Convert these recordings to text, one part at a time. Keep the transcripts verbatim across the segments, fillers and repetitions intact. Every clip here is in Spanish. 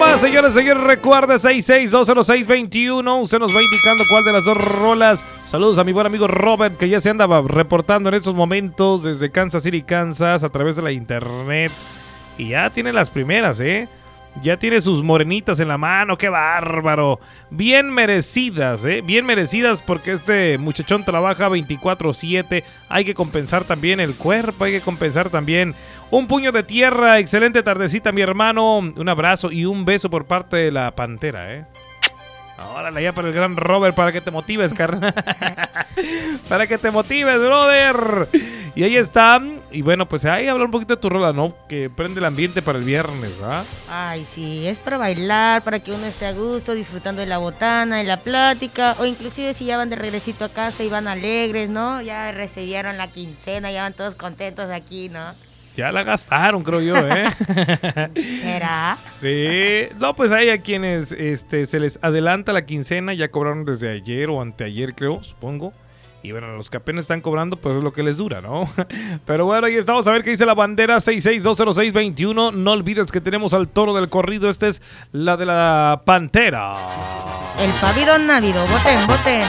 más, señores, señores, recuerda seis seis dos cero seis veintiuno. Usted nos va indicando cuál de las dos rolas. Saludos a mi buen amigo Robert, que ya se andaba reportando en estos momentos desde Kansas City, Kansas, a través de la internet. Y ya tiene las primeras, ¿eh? Ya tiene sus morenitas en la mano, qué bárbaro. Bien merecidas, ¿eh? Bien merecidas porque este muchachón trabaja veinticuatro siete. Hay que compensar también el cuerpo, hay que compensar también un puño de tierra. Excelente tardecita, mi hermano. Un abrazo y un beso por parte de la Pantera, ¿eh? Órale, ya para el gran Robert, para que te motives, carnal. Para que te motives, brother. Y ahí está. Y bueno, pues ahí habla un poquito de tu rola, ¿no? Que prende el ambiente para el viernes, ¿ah? Ay, sí, es para bailar, para que uno esté a gusto, disfrutando de la botana, de la plática, o inclusive si ya van de regresito a casa y van alegres, ¿no? Ya recibieron la quincena, ya van todos contentos aquí, ¿no? Ya la gastaron, creo yo, ¿eh? ¿Será? Sí. No, pues hay a quienes este, se les adelanta la quincena, ya cobraron desde ayer o anteayer, creo, supongo. Y bueno, los que apenas están cobrando, pues es lo que les dura, ¿no? Pero bueno, ahí estamos a ver qué dice la bandera seis seis dos cero seis veintiuno. No olvides que tenemos al toro del corrido. Esta es la de la Pantera. El Pavido Návido, voten, voten.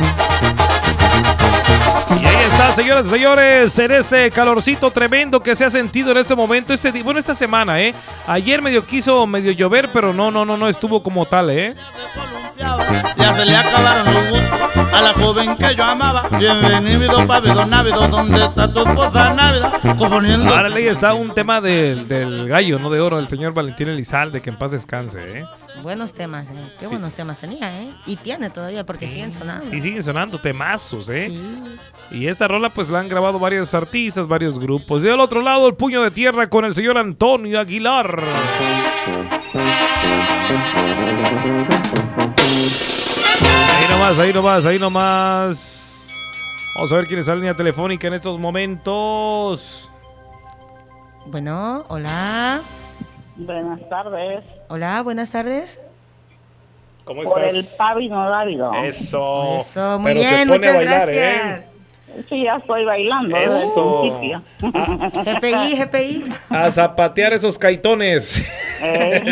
Y ahí está, señoras y señores, en este calorcito tremendo que se ha sentido en este momento, este bueno, esta semana, ¿eh? Ayer medio quiso medio llover, pero no, no, no, no estuvo como tal, ¿eh? Ya se le acabaron los gustos a la joven que yo amaba. Bienvenido, Pavido Návido, ¿dónde está tu esposa Návida? Componiendo. Ahora ahí está un tema del, del gallo, ¿no? De oro, del señor Valentín Elizalde, que en paz descanse, ¿eh? Buenos temas, ¿eh? Qué Sí. buenos temas tenía, ¿eh? Y tiene todavía, porque Sí. siguen sonando. Sí, siguen sonando temazos, ¿eh? Sí. Y esta rola pues la han grabado varios artistas, varios grupos. Y del otro lado, el puño de tierra con el señor Antonio Aguilar. Ahí nomás, ahí nomás, ahí nomás. Vamos a ver quién está en línea telefónica en estos momentos. Bueno, hola. Buenas tardes. Hola, buenas tardes. ¿Cómo Por estás? el Pavido Návido. Eso. Eso, muy Pero se bien, pone muchas a bailar, gracias. ¿eh? Sí, ya estoy bailando desde el Eso. principio. G P I, G P I. A zapatear esos caitones. Eh,